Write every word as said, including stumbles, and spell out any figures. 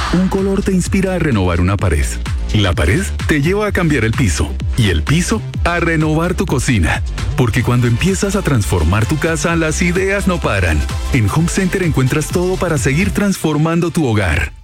Un color te inspira a renovar una pared. La pared te lleva a cambiar el piso. Y el piso a renovar tu cocina. Porque cuando empiezas a transformar tu casa, las ideas no paran. En Home Center encuentras todo para seguir transformando tu hogar.